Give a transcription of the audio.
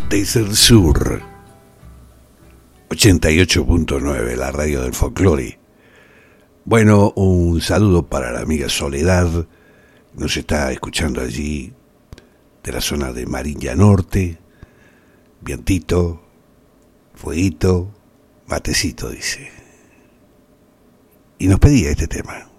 Desde el sur, 88.9, la radio del folclore. Bueno, un saludo para la amiga Soledad, nos está escuchando allí de la zona de Mariña Norte. Vientito, fueguito, matecito, dice. Y nos pedía este tema.